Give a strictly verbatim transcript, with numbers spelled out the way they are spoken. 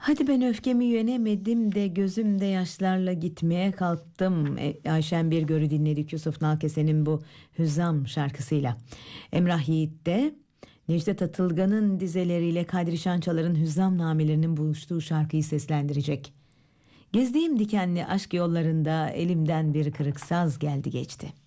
Hadi ben öfkemi yenemedim de gözümde yaşlarla gitmeye kalktım. E, Ayşen Birgör'ü dinledik Yusuf Nalkese'nin bu Hüzzam şarkısıyla. Emrah Yiğit de Necdet Atılgan'ın dizeleriyle Kadri Şançalar'ın Hüzzam namelerinin buluştuğu şarkıyı seslendirecek. Gezdiğim dikenli aşk yollarında elimden bir kırık saz geldi geçti.